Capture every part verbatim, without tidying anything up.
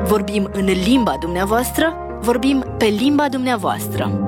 Vorbim în limba dumneavoastră, vorbim pe limba dumneavoastră.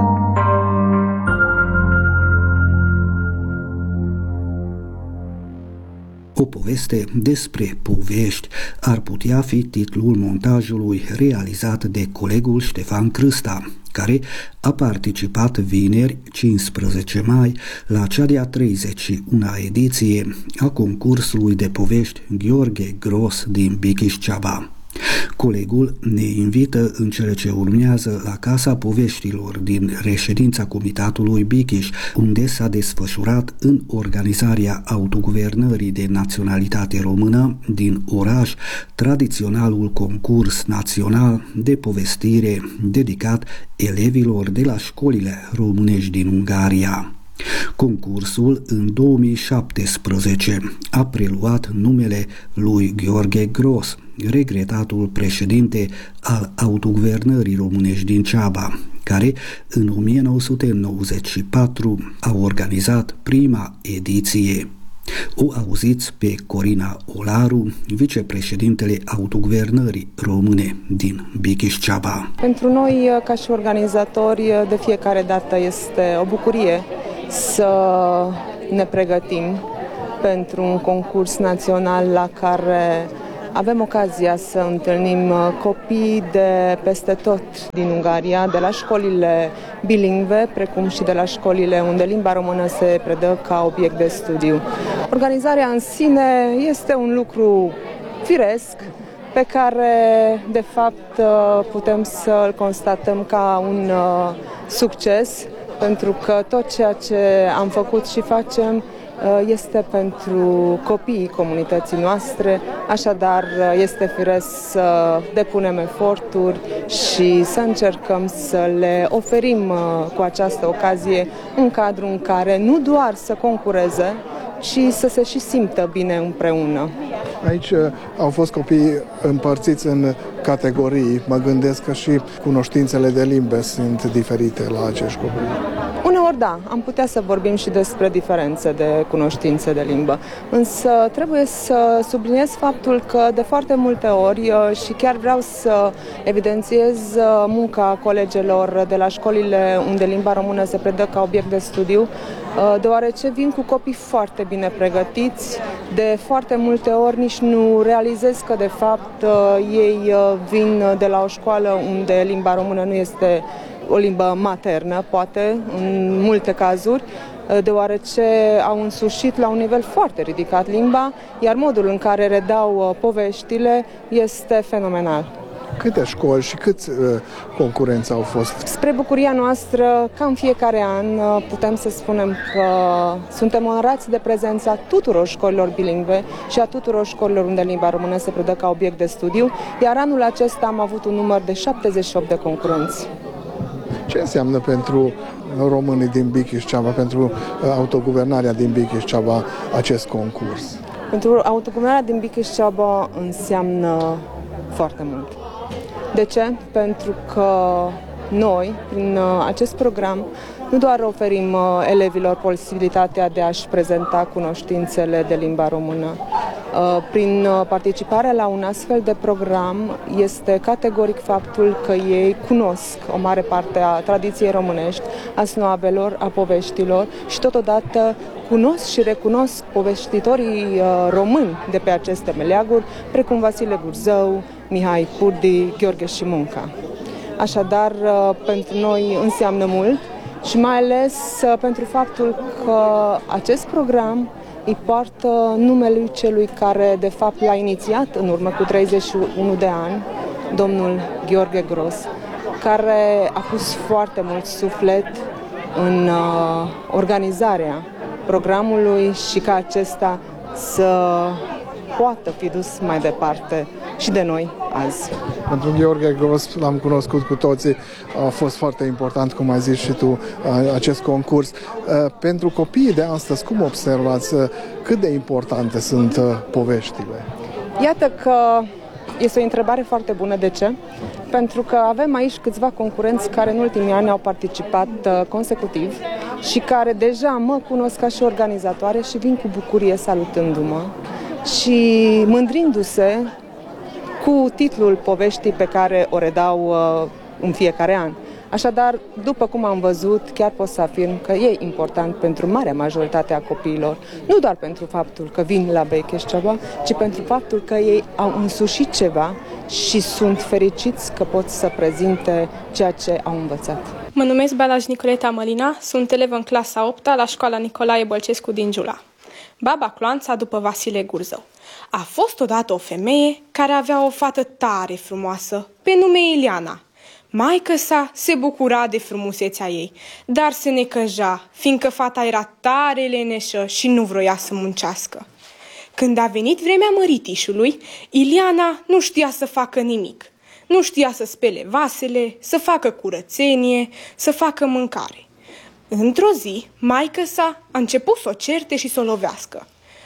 O poveste despre povești ar putea fi titlul montajului realizat de colegul Ștefan Crâsta, care a participat vineri, cincisprezece mai, la cea de-a treizeci și una ediție a concursului de povești Gheorghe Gros din Bikiș-Ceaba. Colegul ne invită în cele ce urmează la Casa Poveștilor din reședința Comitatului Bikiș, unde s-a desfășurat în organizarea autoguvernării de naționalitate română din oraș tradiționalul concurs național de povestire dedicat elevilor de la școlile românești din Ungaria. Concursul în două mii șaptesprezece a preluat numele lui Gheorghe Gros, regretatul președinte al autoguvernării românești din Ceaba, care în o mie nouă sute nouăzeci și patru a organizat prima ediție. O auziți pe Corina Olaru, vicepreședintele autoguvernării române din Bikiș-Ceaba. Pentru noi, ca și organizatori, de fiecare dată este o bucurie să ne pregătim pentru un concurs național la care avem ocazia să întâlnim copii de peste tot din Ungaria, de la școlile bilingve, precum și de la școlile unde limba română se predă ca obiect de studiu. Organizarea în sine este un lucru firesc, pe care, de fapt, putem să-l constatăm ca un succes, pentru că tot ceea ce am făcut și facem este pentru copiii comunității noastre, așadar este firesc să depunem eforturi și să încercăm să le oferim cu această ocazie un cadru în care nu doar să concureze, ci să se și simtă bine împreună. Aici au fost copii împărțiți în categorii. Mă gândesc că și cunoștințele de limbe sunt diferite la acești copii. Uneori da, am putea să vorbim și despre diferențe de cunoștințe de limbă, însă trebuie să subliniez faptul că de foarte multe ori, și chiar vreau să evidențiez munca colegilor de la școlile unde limba română se predă ca obiect de studiu, deoarece vin cu copii foarte bine pregătiți, de foarte multe ori nici nu realizez că de fapt ei vin de la o școală unde limba română nu este o limbă maternă, poate, în multe cazuri, deoarece au însușit la un nivel foarte ridicat limba, iar modul în care redau poveștile este fenomenal. Câte școli și câți uh, concurenți au fost? Spre bucuria noastră, ca în fiecare an, putem să spunem că suntem onorați de prezența tuturor școlilor bilingve și a tuturor școlilor unde limba română se predă ca obiect de studiu, iar anul acesta am avut un număr de șaptezeci și opt de concurenți. Ce înseamnă pentru românii din Bikiș-Ceaba, pentru autoguvernarea din Bikiș-Ceaba acest concurs? Pentru autoguvernarea din Bikiș-Ceaba înseamnă foarte mult. De ce? Pentru că noi, prin acest program, nu doar oferim elevilor posibilitatea de a-și prezenta cunoștințele de limba română. Prin participarea la un astfel de program este categoric faptul că ei cunosc o mare parte a tradiției românești, a snoabelor, a poveștilor și totodată cunosc și recunosc povestitorii români de pe aceste meleaguri, precum Vasile Gurzău, Mihai Purdi, Gheorghe Șimunca. Așadar, pentru noi înseamnă mult și mai ales pentru faptul că acest program îi poartă numele celui care, de fapt, l-a inițiat în urmă cu treizeci și unu de ani, domnul Gheorghe Gros, care a pus foarte mult suflet în uh, organizarea programului și ca acesta să poată fi dus mai departe și de noi azi. Pentru Gheorghe Gros, l-am cunoscut cu toții, a fost foarte important, cum ai zis și tu, acest concurs. Pentru copiii de astăzi, cum observați cât de importante sunt poveștile? Iată că este o întrebare foarte bună. De ce? Pentru că avem aici câțiva concurenți care în ultimii ani au participat consecutiv și care deja mă cunosc ca și organizatoare și vin cu bucurie salutându-mă și mândrindu-se cu titlul poveștii pe care o redau uh, în fiecare an. Așadar, după cum am văzut, chiar pot să afirm că e important pentru marea majoritate a copiilor, nu doar pentru faptul că vin la Becheș-Ceaba, ci pentru faptul că ei au însușit ceva și sunt fericiți că pot să prezinte ceea ce au învățat. Mă numesc Balázs Nicoleta Mălina, sunt elevă în clasa a opta la școala Nicolae Bălcescu din Giula. Baba Cloanța după Vasile Gurzău. A fost odată o femeie care avea o fată tare frumoasă, pe nume Iliana. Maică sa se bucura de frumusețea ei, dar se necăja, fiindcă fata era tare leneșă și nu vroia să muncească. Când a venit vremea măritișului, Iliana nu știa să facă nimic. Nu știa să spele vasele, să facă curățenie, să facă mâncare. Într-o zi, maică sa a început să o certe și să o lovească.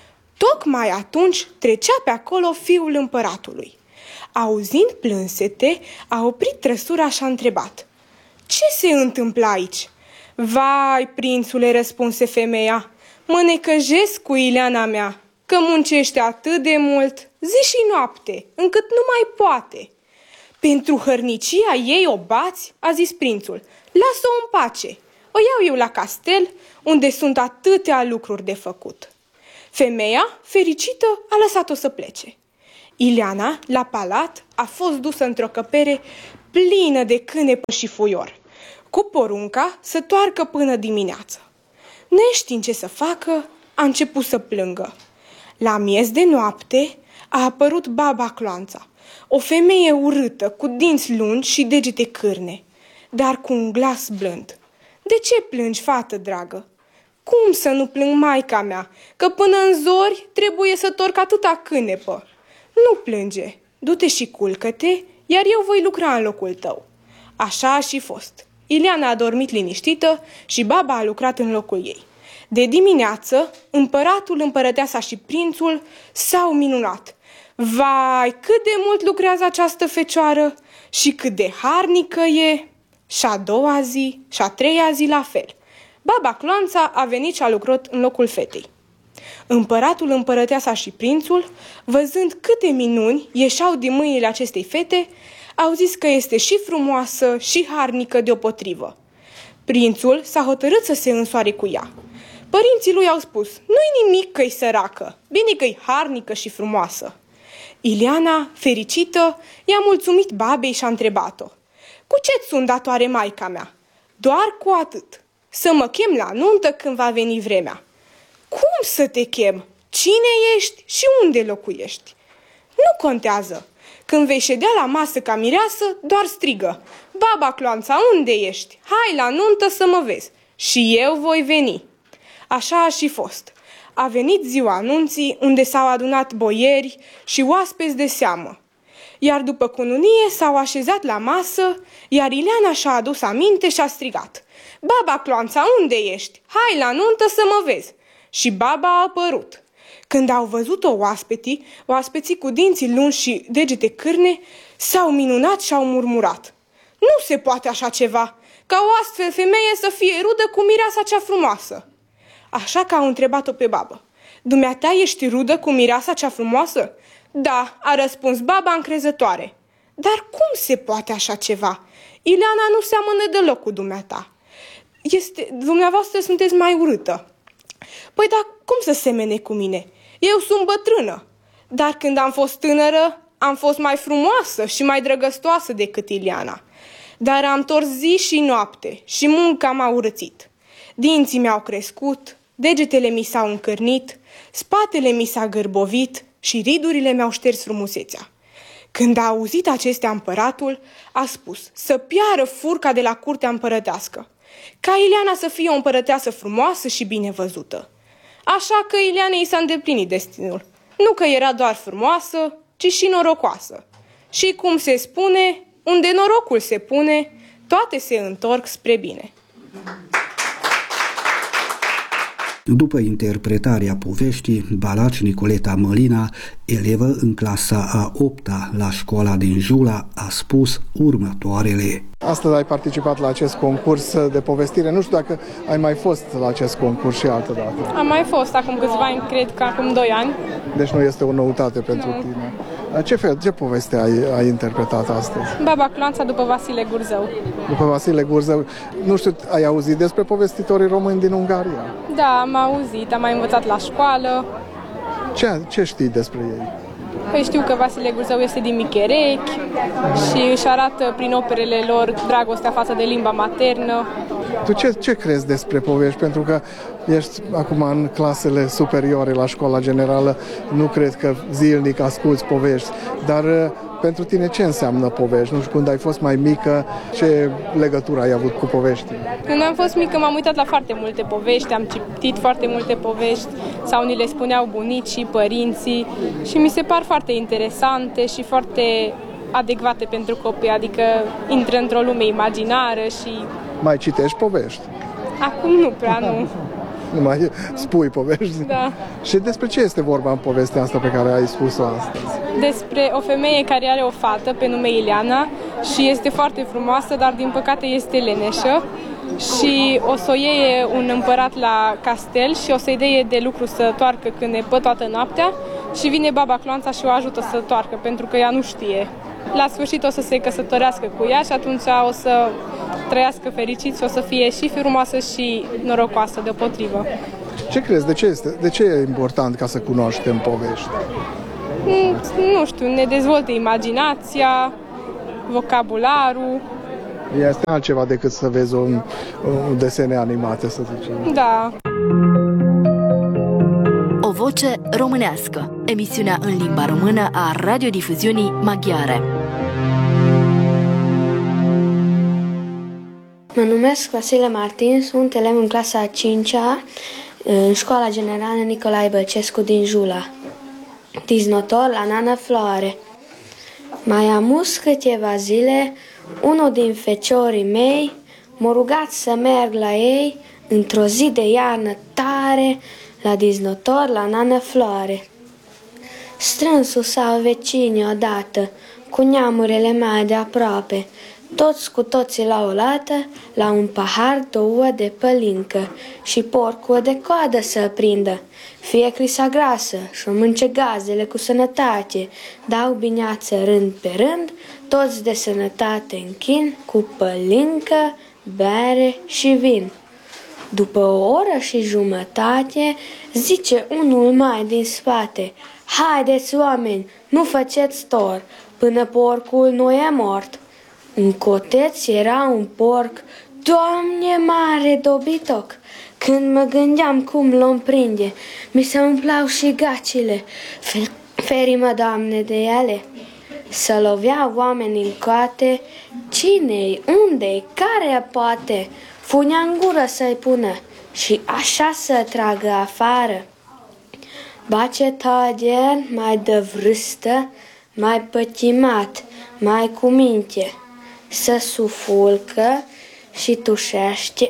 Tocmai atunci trecea pe acolo fiul împăratului. Auzind plânsete, a oprit trăsura și a întrebat: "Ce se întâmplă aici?" "Vai, prințule," răspunse femeia, "mă necăjesc cu Ileana mea, că muncește atât de mult, zi și noapte, încât nu mai poate." "Pentru hărnicia ei o bați?" a zis prințul. "Lasă-o în pace. O iau eu la castel, unde sunt atâtea lucruri de făcut." Femeia, fericită, a lăsat-o să plece. Ileana, la palat, a fost dusă într-o căpere plină de cânepă și fuior, cu porunca să toarcă până dimineață. Neștiind ce să facă, a început să plângă. La miez de noapte a apărut baba Cloanța, o femeie urâtă, cu dinți lungi și degete cârne, dar cu un glas blând. "De ce plângi, fată dragă?" "Cum să nu plâng, maica mea, că până în zori trebuie să torc atâta cânepă." "Nu plânge, du-te și culcă-te, iar eu voi lucra în locul tău." Așa a și fost. Ileana a dormit liniștită și baba a lucrat în locul ei. De dimineață, împăratul, împărăteasa și prințul s-au minunat. "Vai, cât de mult lucrează această fecioară și cât de harnică e!" Și a doua zi, și a treia zi la fel. Baba Cloanța a venit și a lucrat în locul fetei. Împăratul, împărăteasa și prințul, văzând câte minuni ieșeau din mâinile acestei fete, au zis că este și frumoasă și harnică deopotrivă. Prințul s-a hotărât să se însoare cu ea. Părinții lui au spus: "Nu-i nimic că-i săracă, bine că-i harnică și frumoasă." Ileana, fericită, i-a mulțumit babei și a întrebat-o: "Cu ce-ți sunt datoare, maica mea?" "Doar cu atât, să mă chem la nuntă când va veni vremea." "Cum să te chem? Cine ești și unde locuiești?" "Nu contează. Când vei ședea la masă ca mireasă, doar strigă: Baba Cloanța, unde ești? Hai la nuntă să mă vezi. Și eu voi veni." Așa a și fost. A venit ziua anunții, unde s-au adunat boieri și oaspeți de seamă. Iar după cununie s-au așezat la masă, iar Ileana și-a adus aminte și a strigat: "Baba Cloanța, unde ești? Hai la nuntă să mă vezi." Și baba a apărut. Când au văzut-o oaspetii, oaspeții cu dinții lungi și degete cârne, s-au minunat și au murmurat: "Nu se poate așa ceva, ca o astfel femeie să fie rudă cu mireasa cea frumoasă." Așa că au întrebat-o pe babă: "Dumneata ești rudă cu mireasa cea frumoasă?" "Da," a răspuns baba încrezătoare. "Dar cum se poate așa ceva? Ileana nu seamănă deloc cu dumneata. Este, dumneavoastră sunteți mai urâtă." "Păi dar cum să semene cu mine? Eu sunt bătrână." "Dar când am fost tânără, am fost mai frumoasă și mai drăgăstoasă decât Ileana. Dar am tors zi și noapte și munca m-a urățit. Dinții mi-au crescut, degetele mi s-au încărnit, spatele mi s-a gârbovit și ridurile mi-au șters frumusețea." Când a auzit acestea împăratul, a spus să piară furca de la curtea împărătească, ca Ileana să fie o împărăteasă frumoasă și bine văzută. Așa că Ileanei s-a îndeplinit destinul. Nu că era doar frumoasă, ci și norocoasă. Și cum se spune, unde norocul se pune, toate se întorc spre bine. După interpretarea poveștii, Balázs Nicoleta Mălina, elevă în clasa a opta la școala din Giula, a spus următoarele. Astăzi ai participat la acest concurs de povestire. Nu știu dacă ai mai fost la acest concurs și altă dată. Am mai fost acum câțiva ani, cred că acum doi ani. Deci nu este o noutate pentru nu. tine. Ce fel, ce poveste ai, ai interpretat astăzi? Baba Cloanța după Vasile Gurzău. După Vasile Gurzău. Nu știu, ai auzit despre povestitorii români din Ungaria? Da, am auzit, am mai învățat la școală. Ce, ce știi despre ei? Păi știu că Vasile Gurzău este din Micherechi și își arată prin operele lor dragostea față de limba maternă. Tu ce, ce crezi despre povești? Pentru că ești acum în clasele superioare la școala generală, nu cred că zilnic asculți povești, dar pentru tine ce înseamnă povești? Nu știu, când ai fost mai mică, ce legătură ai avut cu poveștile? Când am fost mică m-am uitat la foarte multe povești, am citit foarte multe povești sau ni le spuneau bunicii, părinții și mi se par foarte interesante și foarte adecvate pentru copii, adică intră într-o lume imaginară și... Mai citești povești? Acum nu prea, nu. Nu mai spui povești? Da. Și despre ce este vorba în povestea asta pe care ai spus-o astăzi? Despre o femeie care are o fată pe nume Ileana și este foarte frumoasă, dar din păcate este leneșă și o să o iei un împărat la castel și o să-i dea de lucru să toarcă cânepă toată noaptea și vine baba Cloanța și o ajută să toarcă, pentru că ea nu știe. La sfârșit o să se căsătorească cu ea și atunci o să trăiască fericit și o să fie și frumoasă și norocoasă deopotrivă. Ce crezi? De ce, este, de ce e important ca să cunoaștem povești? Nu știu, ne dezvoltă imaginația, vocabularul. Este altceva decât să vezi un, un desene animate, să zicem. Da. O voce românească. Emisiunea în limba română a radiodifuziunii maghiare. Mă numesc Vasile Martin, sunt elev în clasa a cincea în Școala Generală Nicolae Bălcescu din Jula. Diznotor la Nană Floare. Mai amus câteva zile, unul din feciorii mei m-a rugat să merg la ei într-o zi de iarnă tare la diznotor la Nană Floare. Strânsul sau vecinii odată, cu neamurile mai de aproape, toți cu toții la oaltă, la un pahar două de pălincă și porcul de coadă să prindă. Fie crisa grasă și-o mânce gazele cu sănătate, dau bineață rând pe rând, toți de sănătate închin, cu pălincă, bere și vin. După o oră și jumătate, zice unul mai din spate: "Haideți, oameni, nu faceți tor, până porcul nu e mort." În coteț era un porc, Doamne, mare dobitoc. Când mă gândeam cum l-om prinde, mi se umplau și gacile. Ferimă, Doamne, de ele. Să lovea oamenii în coate, cine-i, unde-i, care poate, funea în gură să-i pună și așa să tragă afară. Bace tager, mai de vârstă, mai pătimat, mai cu minte, să sufulcă și tușește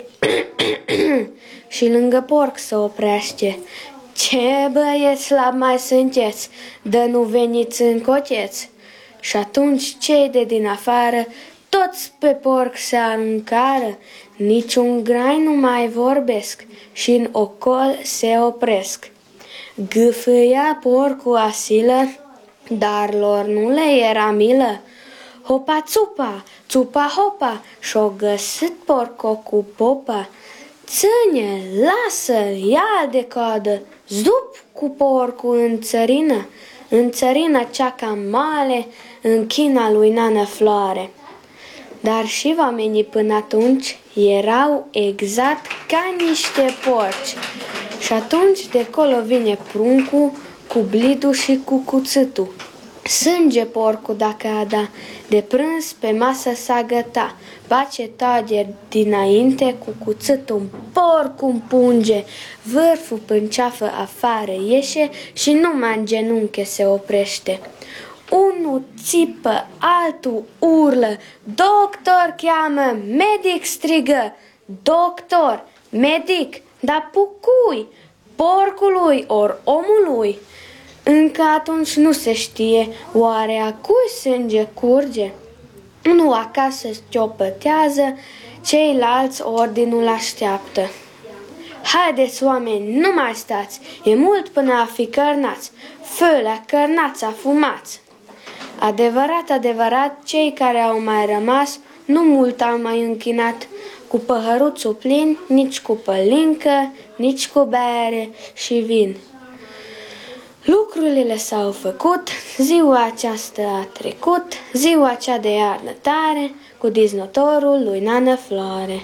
și lângă porc să oprește. Ce băieți slab mai sunteți, dă nu veniți în coteț. Și atunci cei de din afară toți pe porc se aruncară, niciun grai nu mai vorbesc și în ocol se opresc. Gâfâia porcul asilă, dar lor nu le era milă. Hopa-țupa, țupa-hopa, și-o găsit porco cu popa. Ține, lasă, ia de coadă, zup cu porcul în țărină, în țărina cea cam mare, în china lui Nană Floare. Dar și oamenii până atunci erau exact ca niște porci. Și atunci de colo vine pruncul cu blidul și cu cuțitul. Sânge porcul dacă a da, de prânz pe masă s-a găta. Bace tager dinainte cu cuțitul, un porc împunge, vârful pânceafă afară ieșe și numai în genunche se oprește. Unul țipă, altul urlă, doctor cheamă, medic strigă, doctor, medic, dar pucui, porcului or omului? Încă atunci nu se știe oare a cui sânge curge. Unul acasă știopătează, ceilalți ordinul așteaptă. Haideți, oameni, nu mai stați, e mult până a fi cărnați, fă la cărnați afumați. Adevărat, adevărat, cei care au mai rămas nu mult au mai închinat cu păhăruțul plin, nici cu pălincă, nici cu bere și vin. Lucrurile s-au făcut, ziua aceasta a trecut, ziua cea de iarnă tare, cu diznătorul lui Nană Floare.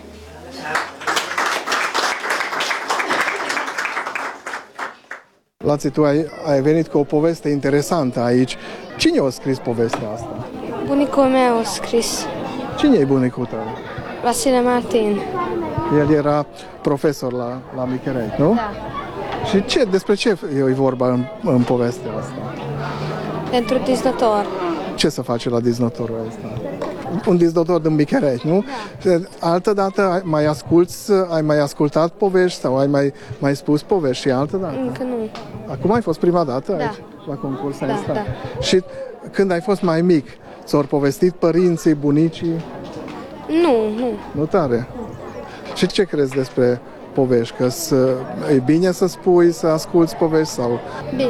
Lați, tu ai, ai venit cu o poveste interesantă aici. Cine a scris povestea asta? Bunicul meu a scris. Cine e bunicul tău? Vasile Martin. El era profesor la, la Micherei, nu? Da. Și ce, despre ce e vorba în, în povestea asta? Pentru diznător. Ce să face la diznătorul ăsta? Un diznător din Micherei, nu? Da. Altă dată mai asculți, ai mai ascultat povești sau ai mai, mai spus povești și altă dată? Încă nu. Acum ai fost prima dată Da. aici, la concurs? Da, ai stat. da. Și când ai fost mai mic, ți-au povestit părinții, bunicii? Nu, nu. Nu tare. Și ce crezi despre povești? Că e bine să spui, să asculți povești sau... Bine.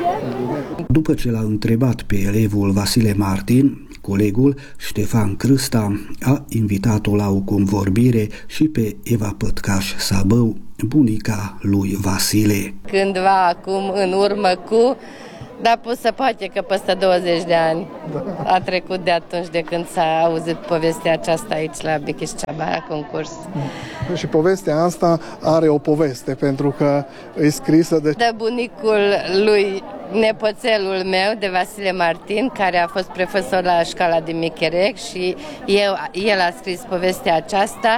După ce l-a întrebat pe elevul Vasile Martin, colegul Ștefan Crâsta a invitat-o la o convorbire și pe Eva Pătcaș Sabău, bunica lui Vasile. Cândva acum, în urmă cu... Dar pot să poate că peste douăzeci de ani a trecut de atunci de când s-a auzit povestea aceasta aici la Bichișceaba, la concurs. Și povestea asta are o poveste, pentru că e scrisă de... De bunicul lui nepoțelul meu, de Vasile Martin, care a fost profesor la școala din Micherec și eu, el a scris povestea aceasta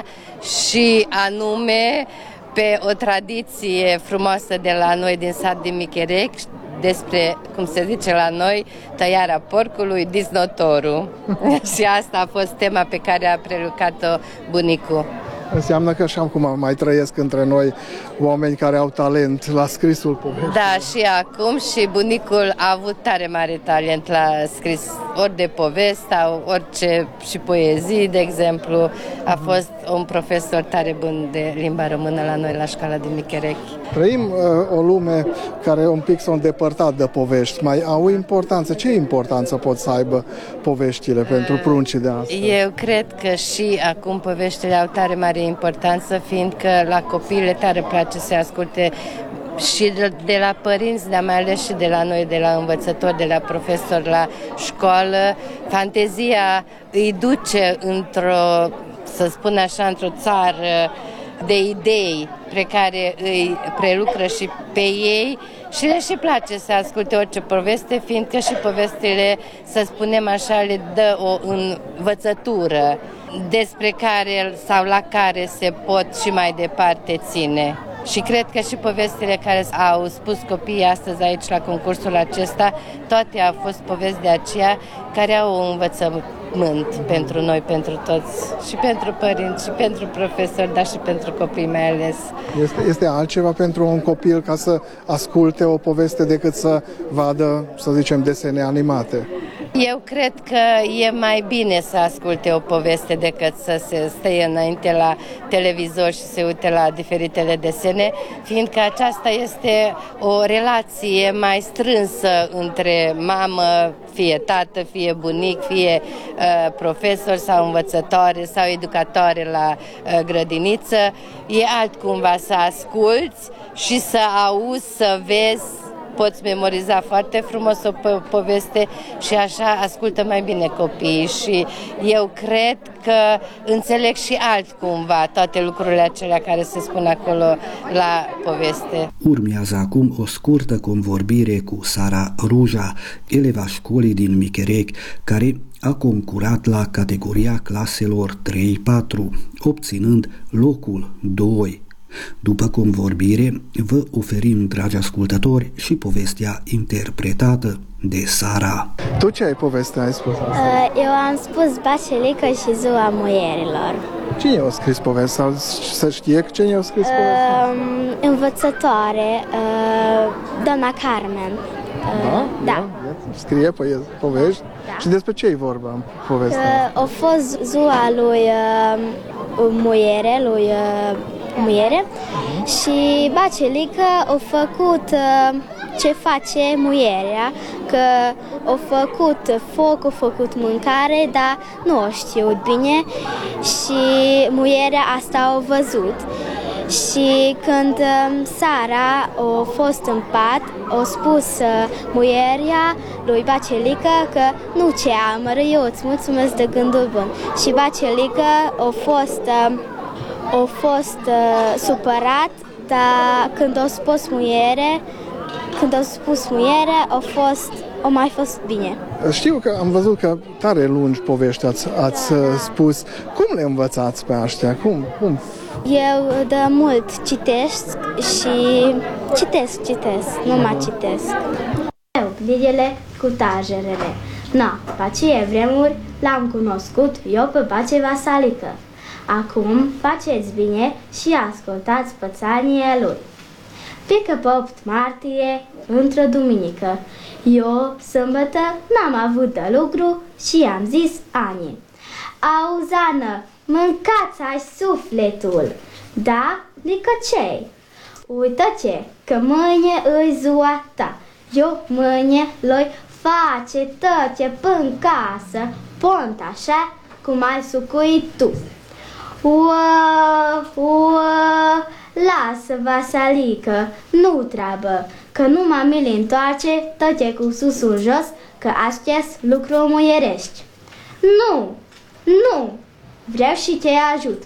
și anume pe o tradiție frumoasă de la noi din sat din Micherec, despre, cum se zice la noi, tăiarea porcului, diznătorul. Și asta a fost tema pe care a prelucrat-o bunicul. Înseamnă că așa cum mai trăiesc între noi oameni care au talent la scrisul poveștii. Da, și acum și bunicul a avut tare mare talent la scris ori de povesti sau orice și poezii, de exemplu. A fost un profesor tare bun de limba română la noi la școala din Micherec. Trăim uh, o lume care un pic s-a îndepărtat de povești. Mai au importanță? Ce importanță pot să aibă poveștile pentru pruncii de astăzi? Eu cred că și acum poveștile au tare mare importanță, fiindcă la copii le tare place să asculte și de, de la părinți, dar mai ales și de la noi, de la învățători, de la profesori la școală. Fantezia îi duce într-o, să spun așa, într-o țară de idei pe care îi prelucră și pe ei și le și place să asculte orice poveste, fiindcă și povestile, să spunem așa, le dă o învățătură despre care sau la care se pot și mai departe ține. Și cred că și povestile care au spus copiii astăzi aici la concursul acesta, toate au fost povesti de aceea care au un învățământ pentru noi, pentru toți, și pentru părinți, și pentru profesori, dar și pentru copii mai ales. Este, este altceva pentru un copil ca să asculte o poveste decât să vadă, să zicem, desene animate? Eu cred că e mai bine să asculte o poveste decât să se stea înainte la televizor și se uite la diferitele desene, fiindcă aceasta este o relație mai strânsă între mamă, fie tată, fie bunic, fie uh, profesor sau învățătoare sau educatoare la uh, grădiniță. E altcumva să asculți și să auzi, să vezi. Poți memoriza foarte frumos o po- poveste și așa ascultă mai bine copiii și eu cred că înțeleg și altcumva toate lucrurile acelea care se spun acolo la poveste. Urmează acum o scurtă convorbire cu Sara Ruja, eleva școlii din Micherec, care a concurat la categoria claselor trei patru, obținând locul doi. După convorbire, vă oferim, dragi ascultători, și povestea interpretată de Sara. Tu ce ai povestea, ai spus asta? Eu am spus Bacelică și ziua muierilor. Cine a scris povestea? Sau să știe cine a scris povestea? Uh, învățătoare, uh, doamna Carmen. Uh, Da? da. da. Scrie pe povești? Da. Și despre ce e vorba în povestea? Uh, a fost ziua lui uh, muiere, lui uh, muiere și Bacelică a făcut uh, ce face muierea, că au făcut foc, au făcut mâncare, dar nu o știut bine și muierea asta au văzut. Și când Sara a fost în pat, a spus muierea lui Bacelică că nu ce amără, eu îți mulțumesc de gândul bun. Și Bacelică a fost, a fost supărat, dar când a spus muiere, când a spus muiere, a fost, a mai fost bine. Știu că am văzut că tare lungi povești ați, ați spus. Cum le învățați pe aștia? Cum? Cum? Eu de mult citesc și citesc, citesc, nu mai citesc. Eu, liliile cu tajerele. Na, pe aceea vremuri l-am cunoscut eu pe Bace Vasalică. Acum faceți bine și ascultați pățania lui. Pică pe opt martie, într-o duminică. Eu, sâmbătă, n-am avut de lucru și i-am zis Ani: Auzană, mâncați ai sufletul. Da, licăcei. Uită ce, că mâine îi ziua ta. Eu mâine l-oi face tot ce până casă, pont așa cum ai sucuit tu. Uă, uă, lasă, Vasalică, nu treabă, că nu m-am mi întoarce tot e cu susul jos, că așteas lucruri muierești. Nu, nu, vreau și te ajut,